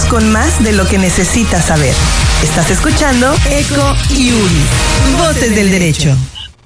con más de lo que necesitas saber. Estás escuchando Eco y Uri, Voces del Derecho.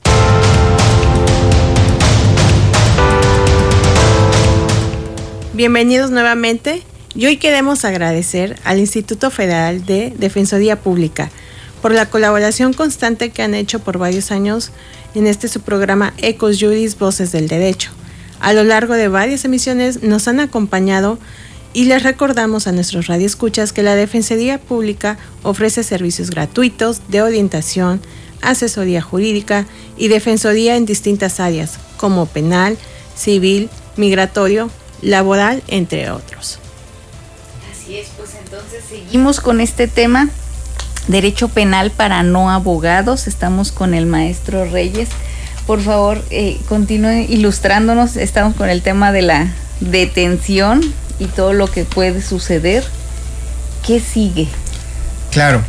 Bienvenidos nuevamente y hoy queremos agradecer al Instituto Federal de Defensoría Pública por la colaboración constante que han hecho por varios años en su programa Ecos Juris, Voces del Derecho. A lo largo de varias emisiones nos han acompañado y les recordamos a nuestros radioescuchas que la Defensoría Pública ofrece servicios gratuitos de orientación, asesoría jurídica y defensoría en distintas áreas como penal, civil, migratorio, laboral, entre otros. Así es, pues entonces seguimos con este tema, derecho penal para no abogados. Estamos con el maestro Reyes. Por favor, continúe ilustrándonos. Estamos con el tema de la detención y todo lo que puede suceder. ¿Qué sigue? Claro,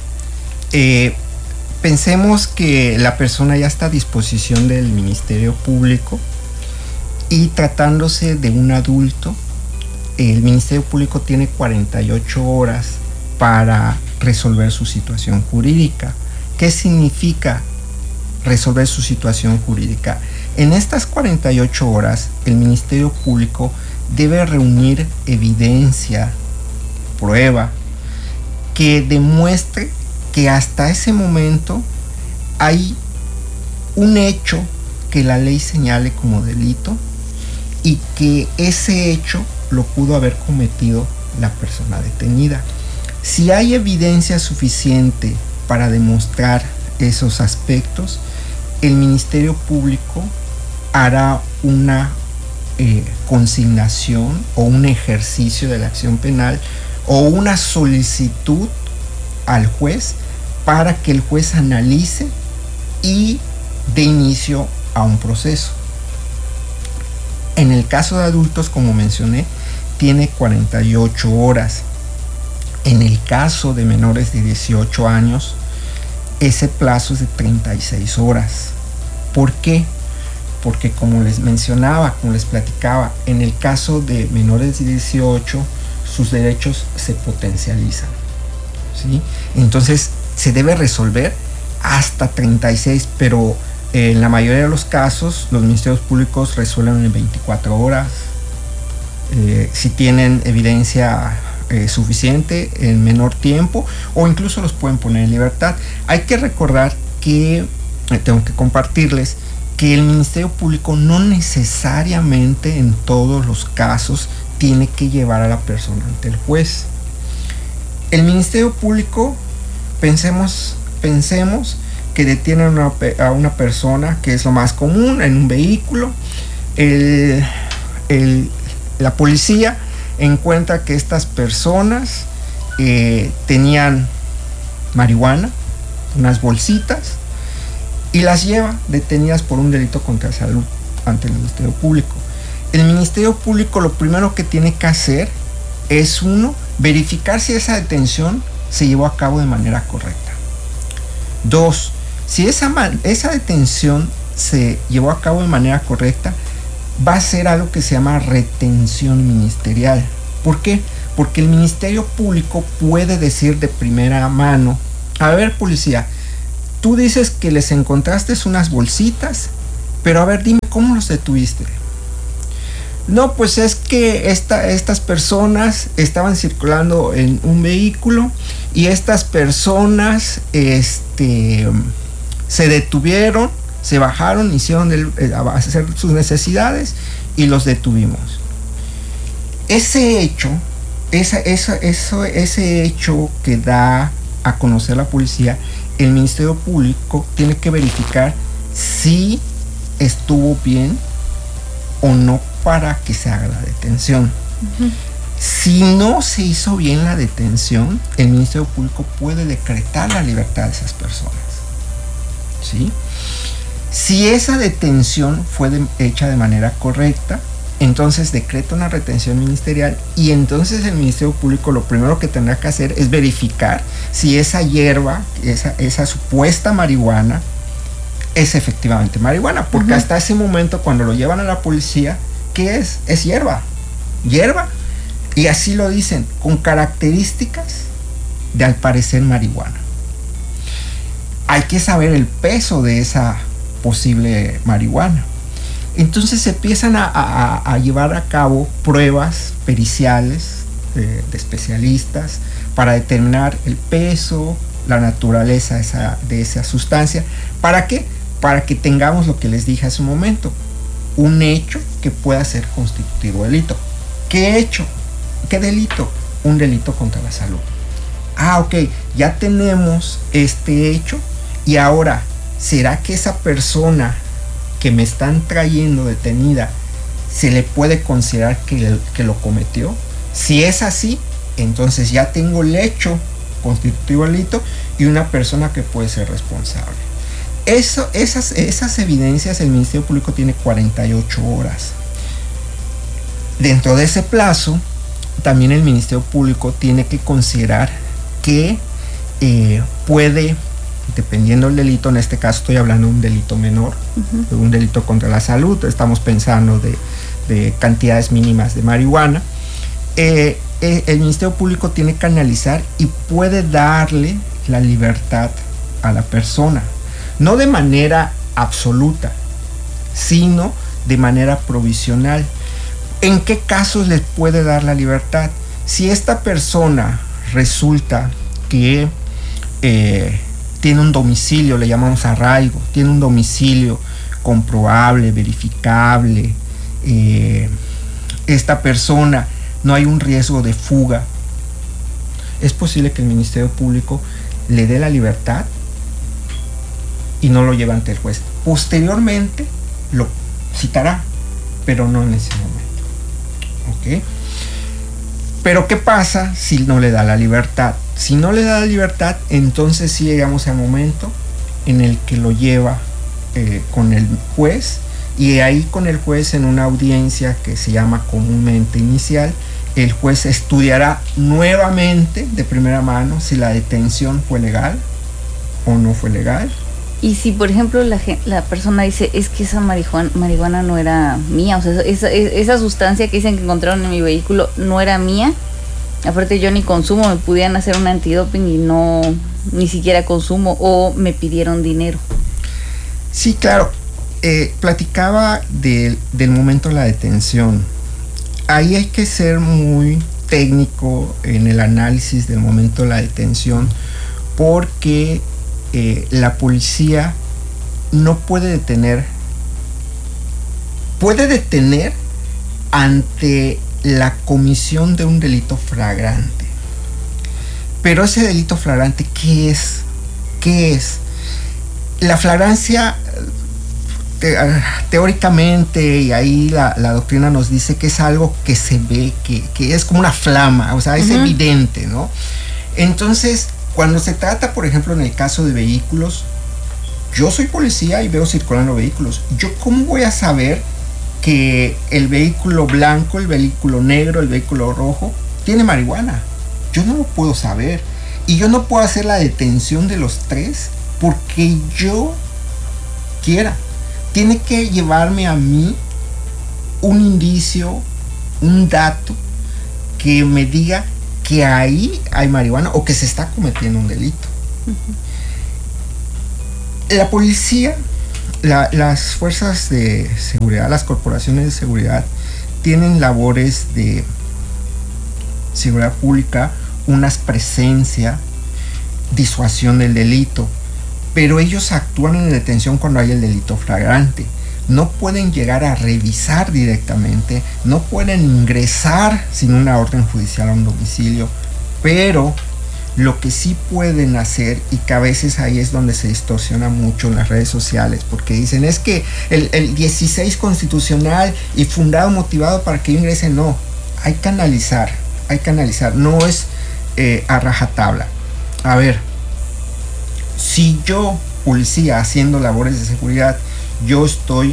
pensemos que la persona ya está a disposición del Ministerio Público. Y tratándose de un adulto, el Ministerio Público tiene 48 horas para resolver su situación jurídica. ¿Qué significa resolver su situación jurídica? En estas 48 horas, el Ministerio Público debe reunir evidencia, prueba, que demuestre que hasta ese momento hay un hecho que la ley señale como delito y que ese hecho lo pudo haber cometido la persona detenida. Si hay evidencia suficiente para demostrar esos aspectos, el Ministerio Público hará una consignación o un ejercicio de la acción penal o una solicitud al juez para que el juez analice y dé inicio a un proceso. En el caso de adultos, como mencioné, tiene 48 horas. En el caso de menores de 18 años, ese plazo es de 36 horas. ¿Por qué? Porque como les mencionaba, como les platicaba, en el caso de menores de 18, sus derechos se potencializan, ¿sí? Entonces, se debe resolver hasta 36, pero en la mayoría de los casos, los ministerios públicos resuelven en 24 horas. Si tienen evidencia suficiente, en menor tiempo, o incluso los pueden poner en libertad. Hay que recordar que, tengo que compartirles, que el Ministerio Público no necesariamente en todos los casos tiene que llevar a la persona ante el juez. El Ministerio Público, pensemos que detienen a una persona, que es lo más común, en un vehículo. La policía encuentra que estas personas tenían marihuana, unas bolsitas, y las lleva detenidas por un delito contra la salud ante el Ministerio Público. El Ministerio Público lo primero que tiene que hacer es, uno, verificar si esa detención se llevó a cabo de manera correcta. Dos, si esa detención se llevó a cabo de manera correcta, va a ser algo que se llama retención ministerial. ¿Por qué? Porque el Ministerio Público puede decir de primera mano: a ver, policía, tú dices que les encontraste unas bolsitas, pero a ver, dime, ¿cómo los detuviste? No, pues es que estas personas estaban circulando en un vehículo y estas personas se detuvieron, se bajaron, hicieron hacer sus necesidades y los detuvimos. Ese hecho, ese hecho que da a conocer la policía, el Ministerio Público tiene que verificar si estuvo bien o no para que se haga la detención. Uh-huh. Si no se hizo bien la detención, el Ministerio Público puede decretar la libertad de esas personas, ¿sí? Si esa detención fue hecha de manera correcta, entonces decreta una retención ministerial y entonces el Ministerio Público lo primero que tendrá que hacer es verificar si esa hierba, esa supuesta marihuana, es efectivamente marihuana, porque hasta ese momento, cuando lo llevan a la policía, ¿qué es? Es hierba. Hierba Y así lo dicen, con características de al parecer marihuana. Hay que saber el peso de esa posible marihuana. Entonces se empiezan a llevar a cabo pruebas periciales de especialistas para determinar el peso, la naturaleza de esa sustancia. ¿Para qué? Para que tengamos lo que les dije hace un momento, un hecho que pueda ser constitutivo de delito. ¿Qué hecho? ¿Qué delito? Un delito contra la salud. Ok, ya tenemos este hecho y ahora, ¿será que esa persona que me están trayendo detenida se le puede considerar que lo cometió? Si es así, entonces ya tengo el hecho constitutivo de delito y una persona que puede ser responsable. Esas evidencias el Ministerio Público tiene 48 horas. Dentro de ese plazo, también el Ministerio Público tiene que considerar que puede, dependiendo del delito, en este caso estoy hablando de un delito menor, de un delito contra la salud, estamos pensando de cantidades mínimas de marihuana, el Ministerio Público tiene que analizar y puede darle la libertad a la persona, no de manera absoluta, sino de manera provisional. ¿En qué casos les puede dar la libertad? Si esta persona resulta que tiene un domicilio, le llamamos arraigo, tiene un domicilio comprobable, verificable, esta persona no hay un riesgo de fuga, es posible que el Ministerio Público le dé la libertad y no lo lleve ante el juez. Posteriormente lo citará, pero no en ese momento. ¿Ok? Pero ¿qué pasa si no le da la libertad? Si no le da la libertad, entonces sí llegamos al momento en el que lo lleva con el juez, y ahí con el juez en una audiencia que se llama comúnmente inicial, el juez estudiará nuevamente de primera mano si la detención fue legal o no fue legal. Y si, por ejemplo, la persona dice, es que esa marihuana no era mía, o sea, esa sustancia que dicen que encontraron en mi vehículo no era mía, aparte yo ni consumo, me pudieran hacer un antidoping y no, ni siquiera consumo, o me pidieron dinero. Sí, claro. Platicaba del momento de la detención. Ahí hay que ser muy técnico en el análisis del momento de la detención, porque la policía no puede detener ante la comisión de un delito flagrante. Pero ese delito flagrante, ¿qué es? ¿Qué es? La flagrancia, teóricamente, y ahí la doctrina nos dice que es algo que se ve, que es como una flama, o sea, es evidente, ¿no? Entonces, cuando se trata, por ejemplo, en el caso de vehículos, yo soy policía y veo circulando vehículos. ¿Yo cómo voy a saber que el vehículo blanco, el vehículo negro, el vehículo rojo tiene marihuana? Yo no lo puedo saber. Y yo no puedo hacer la detención de los tres porque yo quiera. Tiene que llevarme a mí un indicio, un dato que me diga que ahí hay marihuana o que se está cometiendo un delito. La policía, las fuerzas de seguridad, las corporaciones de seguridad tienen labores de seguridad pública, unas presencia, disuasión del delito, pero ellos actúan en detención cuando hay el delito flagrante. No pueden llegar a revisar directamente, no pueden ingresar sin una orden judicial a un domicilio, pero lo que sí pueden hacer, y que a veces ahí es donde se distorsiona mucho en las redes sociales, porque dicen es que el 16 constitucional y fundado, motivado para que yo ingrese, no, hay que analizar, no es a rajatabla. A ver, si yo, policía, haciendo labores de seguridad, yo estoy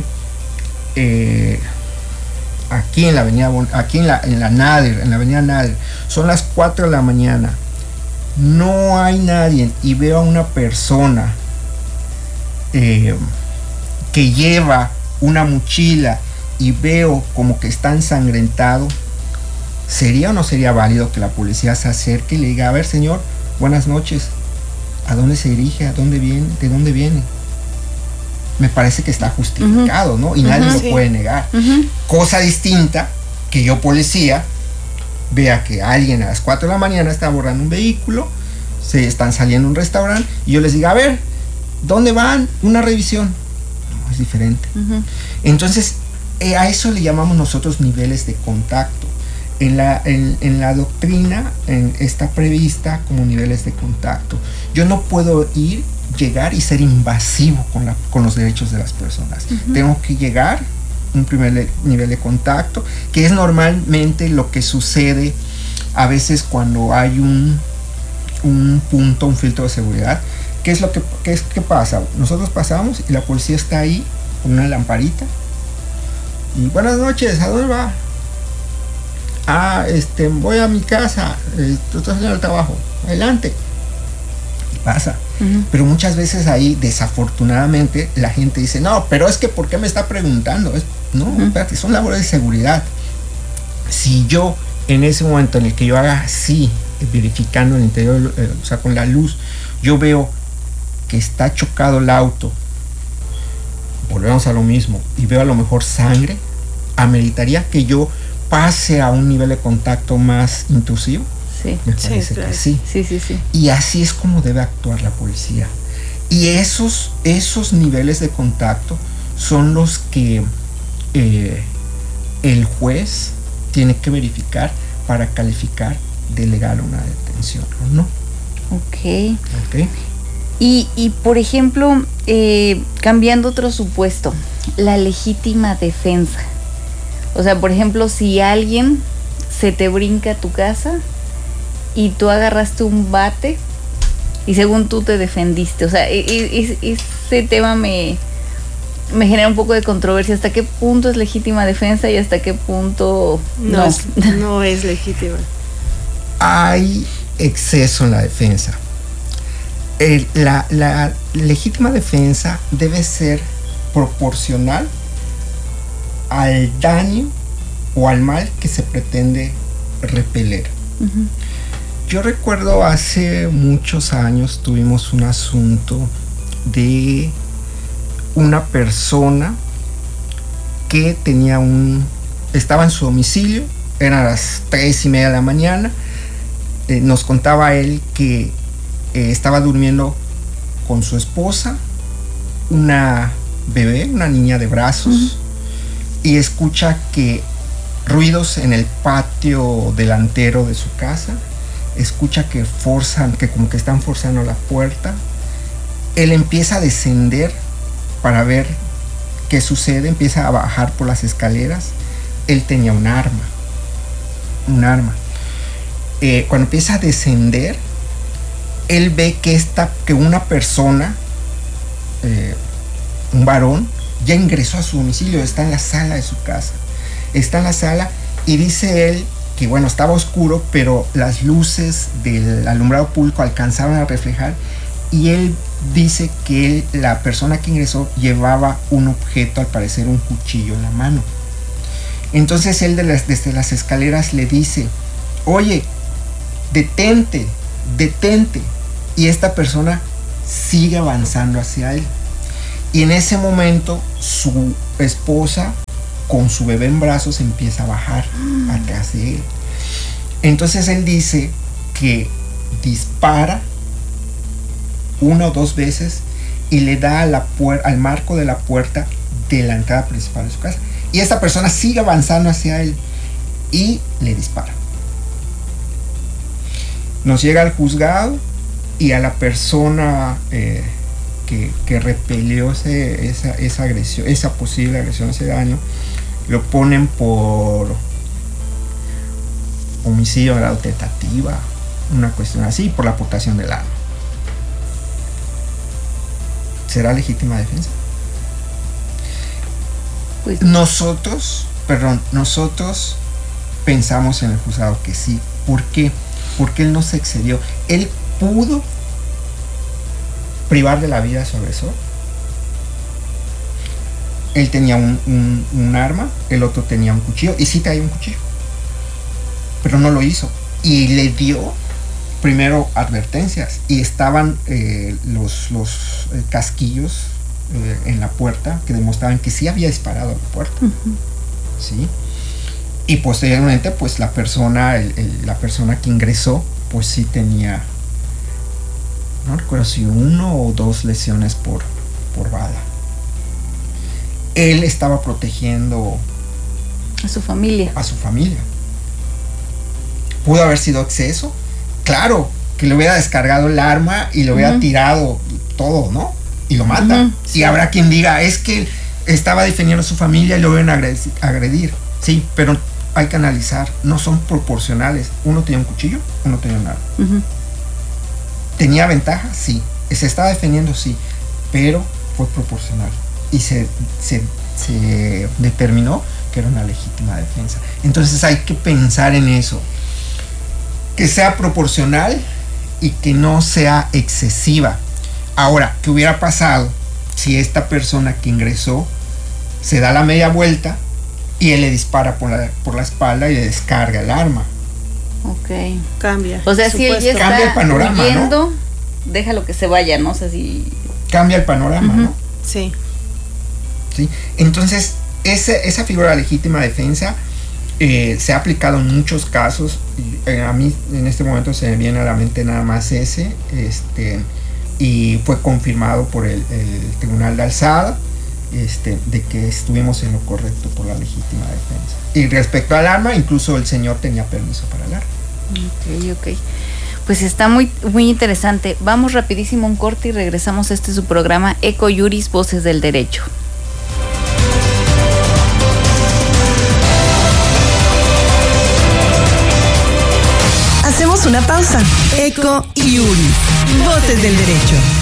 aquí en la avenida, en la Nader, en la avenida Nader, son las 4 de la mañana, no hay nadie y veo a una persona que lleva una mochila y veo como que está ensangrentado, ¿sería o no sería válido que la policía se acerque y le diga, a ver, señor, buenas noches, ¿a dónde se dirige? ¿A dónde viene? ¿De dónde viene? Me parece que está justificado, ¿no? Y nadie lo puede negar. Cosa distinta que yo, policía, vea que alguien a las 4 de la mañana está abordando un vehículo, se están saliendo a un restaurante, y yo les diga, a ver, ¿dónde van? Una revisión. No, es diferente. Entonces, a eso le llamamos nosotros niveles de contacto. En la doctrina está prevista como niveles de contacto. Yo no puedo llegar y ser invasivo con los derechos de las personas. Tengo que llegar un primer nivel de contacto, que es normalmente lo que sucede a veces cuando hay un filtro de seguridad. ¿Qué pasa? Nosotros pasamos y la policía está ahí con una lamparita y buenas noches, ¿a dónde va? Voy a mi casa, tú estás en el trabajo, adelante. Y pasa. Pero muchas veces ahí, desafortunadamente, la gente dice, no, pero es que ¿por qué me está preguntando? No, espérate, son labores de seguridad. Si yo, en ese momento en el que yo haga así, verificando el interior, o sea, con la luz, yo veo que está chocado el auto, volvemos a lo mismo, y veo a lo mejor sangre, ameritaría que yo pase a un nivel de contacto más intrusivo. Sí. Me parece claro. que sí. Sí. Y así es como debe actuar la policía. Y esos niveles de contacto son los que el juez tiene que verificar para calificar de legal una detención o no. Ok. Y por ejemplo, cambiando otro supuesto, la legítima defensa. O sea, por ejemplo, si alguien se te brinca a tu casa y tú agarraste un bate y según tú te defendiste. O sea, ese tema me genera un poco de controversia. ¿Hasta qué punto es legítima defensa y hasta qué punto no? No es legítima. Hay exceso en la defensa. La legítima defensa debe ser proporcional al daño o al mal que se pretende repeler. Yo recuerdo hace muchos años tuvimos un asunto de una persona que estaba en su domicilio, eran las 3:30 de la mañana, nos contaba él que estaba durmiendo con su esposa, una bebé, una niña de brazos, y escucha que ruidos en el patio delantero de su casa, escucha que como que están forzando la puerta. Él empieza a descender para ver qué sucede, empieza a bajar por las escaleras. Él tenía un arma. Cuando empieza a descender, él ve que una persona, un varón, ya ingresó a su domicilio, está en la sala de su casa. Está en la sala y dice él que bueno, estaba oscuro, pero las luces del alumbrado público alcanzaban a reflejar, y él dice que la persona que ingresó llevaba un objeto, al parecer un cuchillo en la mano. Entonces él desde las escaleras le dice, oye, detente. Y esta persona sigue avanzando hacia él. Y en ese momento su esposa, con su bebé en brazos, empieza a bajar atrás de él. Entonces él dice que dispara 1 o 2 veces y le da al marco de la puerta de la entrada principal de su casa. Y esta persona sigue avanzando hacia él y le dispara. Nos llega al juzgado y a la persona que repelió esa agresión, esa posible agresión, ese daño, lo ponen por homicidio de grado tentativa, una cuestión así, por la aportación del arma. ¿Será legítima defensa? Pues nosotros pensamos en el juzgado que sí. ¿Por qué? Porque él no se excedió. Él pudo privar de la vida a su agresor. Él tenía un arma, el otro tenía un cuchillo, y sí traía un cuchillo. pero no lo hizo. Y le dio primero advertencias y estaban los casquillos en la puerta que demostraban que sí había disparado a la puerta. ¿Sí? Y posteriormente pues la persona que ingresó pues sí tenía, no recuerdo si 1 o 2 lesiones por bala. Él estaba protegiendo a su familia. ¿Pudo haber sido exceso? Claro, que le hubiera descargado el arma y le hubiera tirado todo, ¿no? Y lo mata. Sí. Y habrá quien diga, es que estaba defendiendo a su familia y lo iban a agredir. Sí, pero hay que analizar, no son proporcionales. Uno tenía un cuchillo, uno tenía un arma. ¿Tenía ventaja? Sí. ¿Se estaba defendiendo? Sí. Pero fue proporcional. Y se determinó que era una legítima defensa. Entonces hay que pensar en eso. Que sea proporcional y que no sea excesiva. Ahora, ¿qué hubiera pasado si esta persona que ingresó se da la media vuelta y él le dispara por la espalda y le descarga el arma? Ok. Cambia. O sea, si ella está cambia el panorama, huyendo, ¿no? déjalo que se vaya, ¿no? O sea, si... Cambia el panorama, ¿no? Sí. ¿Sí? Entonces, esa figura de legítima defensa se ha aplicado en muchos casos. A mí en este momento se me viene a la mente nada más ese, y fue confirmado por el Tribunal de Alzada, de que estuvimos en lo correcto por la legítima defensa. Y respecto al arma, incluso el señor tenía permiso para el arma. Ok. Pues está muy, muy interesante. Vamos rapidísimo a un corte y regresamos a su programa Eco Juris, Voces del Derecho. Hacemos una pausa. Eco Juris, Voces del Derecho.